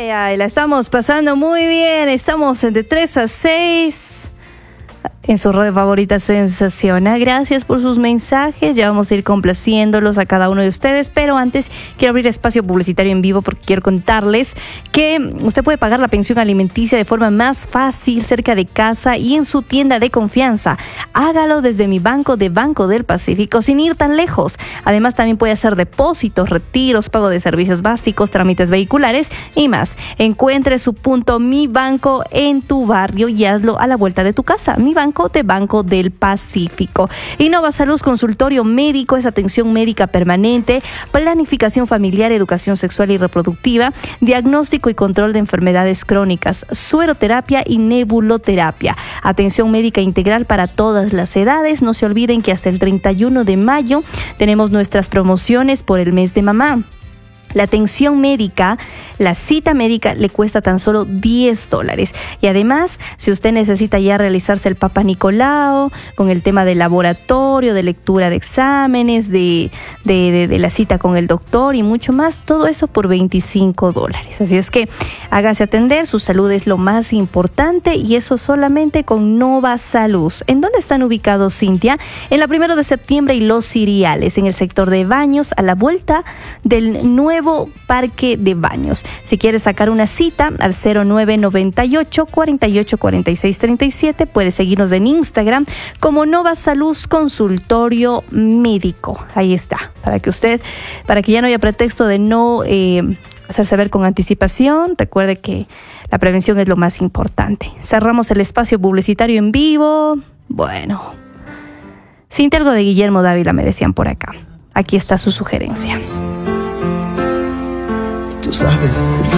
ay, la estamos pasando muy bien. Estamos de 3 a 6 en su red favorita Sensaciona. Gracias por sus mensajes. Ya vamos a ir complaciéndolos a cada uno de ustedes. Pero antes quiero abrir espacio publicitario en vivo porque quiero contarles que usted puede pagar la pensión alimenticia de forma más fácil cerca de casa y en su tienda de confianza. Hágalo desde Mi Banco de Banco del Pacífico sin ir tan lejos. Además también puede hacer depósitos, retiros, pago de servicios básicos, trámites vehiculares y más. Encuentre su punto Mi Banco en tu barrio y hazlo a la vuelta de tu casa. Mi Banco de Banco del Pacífico. Innova Salud, consultorio médico, es atención médica permanente, planificación familiar, educación sexual y reproductiva, diagnóstico y control de enfermedades crónicas, sueroterapia y nebuloterapia. Atención médica integral para todas las edades. No se olviden que hasta el 31 de mayo tenemos nuestras promociones por el mes de mamá. La atención médica, la cita médica le cuesta tan solo $10. Y además, si usted necesita ya realizarse el Papa Nicolau, con el tema del laboratorio, de lectura de exámenes, de la cita con el doctor y mucho más, todo eso por $25. Así es que hágase atender, su salud es lo más importante y eso solamente con Nova Salud. ¿En dónde están ubicados, Cintia? En la 1 de septiembre y Los Ciriales, en el sector de Baños, a la vuelta del nuevo Parque de Baños. Si quieres sacar una cita al 0998 48 46 37, puedes seguirnos en Instagram como Nova Salud Consultorio Médico. Ahí está, para que ya no haya pretexto de no hacerse ver con anticipación. Recuerde que la prevención es lo más importante. Cerramos el espacio publicitario en vivo. Bueno, Cintia, algo de Guillermo Dávila me decían por acá. Aquí está su sugerencia. Tú sabes.